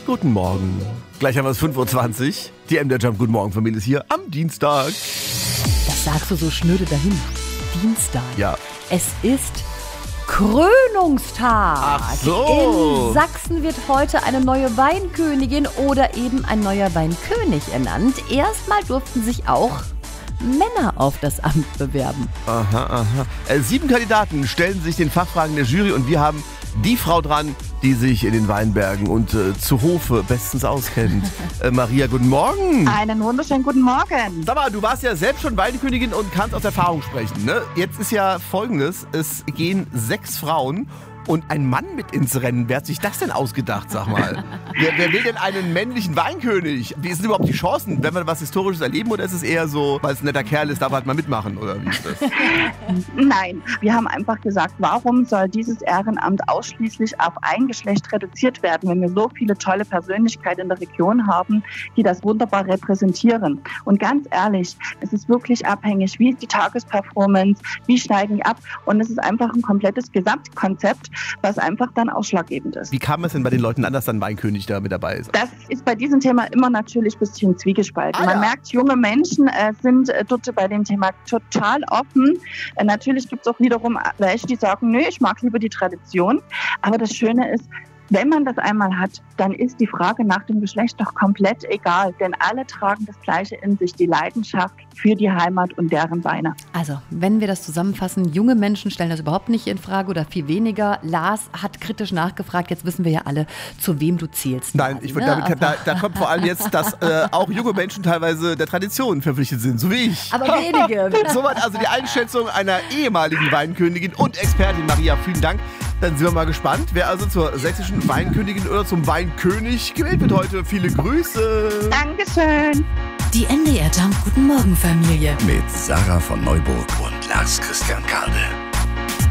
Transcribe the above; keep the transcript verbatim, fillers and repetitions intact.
Guten Morgen. Gleich haben wir es fünf Uhr zwanzig. Die M D R Jump Guten Morgen Familie ist hier am Dienstag. Das sagst du so schnöde dahin. Dienstag. Ja. Es ist Krönungstag. Ach so. In Sachsen wird heute eine neue Weinkönigin oder eben ein neuer Weinkönig ernannt. Erstmal durften sich auch Männer auf das Amt bewerben. Aha, aha. Äh, sieben Kandidaten stellen sich den Fachfragen der Jury und wir haben die Frau dran, die sich in den Weinbergen und äh, zu Hofe bestens auskennt. äh, Maria, guten Morgen. Einen wunderschönen guten Morgen. Sag mal, du warst ja selbst schon Weinkönigin und kannst aus Erfahrung sprechen, ne? Jetzt ist ja Folgendes, es gehen sechs Frauen und ein Mann mit ins Rennen. Wer hat sich das denn ausgedacht, sag mal? wer, wer will denn einen männlichen Weinkönig? Wie sind überhaupt die Chancen? Wenn wir was Historisches erleben oder ist es eher so, weil es ein netter Kerl ist, darf er halt mal mitmachen? Oder wie ist das? Nein, wir haben einfach gesagt, warum soll dieses Ehrenamt ausschließlich auf ein Geschlecht reduziert werden, wenn wir so viele tolle Persönlichkeiten in der Region haben, die das wunderbar repräsentieren. Und ganz ehrlich, es ist wirklich abhängig, wie ist die Tagesperformance, wie steigen die ab. Und es ist einfach ein komplettes Gesamtkonzept, was einfach dann ausschlaggebend ist. Wie kam es denn bei den Leuten an, dass dann Weinkönig da mit dabei ist? Das ist bei diesem Thema immer natürlich ein bisschen zwiegespalten. Ah, Man ja. merkt, junge Menschen äh, sind äh, dort bei dem Thema total offen. Äh, natürlich gibt es auch wiederum welche, die sagen, nö, ich mag lieber die Tradition. Aber das Schöne ist, wenn man das einmal hat, dann ist die Frage nach dem Geschlecht doch komplett egal. Denn alle tragen das Gleiche in sich, die Leidenschaft für die Heimat und deren Weine. Also, wenn wir das zusammenfassen, junge Menschen stellen das überhaupt nicht in Frage oder viel weniger. Lars hat kritisch nachgefragt, jetzt wissen wir ja alle, zu wem du zählst. Nein, ich, ne? damit, da, da kommt vor allem jetzt, dass äh, auch junge Menschen teilweise der Tradition verpflichtet sind, so wie ich. Aber wenige. Soweit also die Einschätzung einer ehemaligen Weinkönigin und Expertin. Maria, vielen Dank. Dann sind wir mal gespannt, wer also zur sächsischen Weinkönigin oder zum Weinkönig gewählt wird heute. Viele Grüße. Dankeschön. Die M D R Jump Guten Morgen Familie. Mit Sarah von Neuburg und Lars Christian Kade.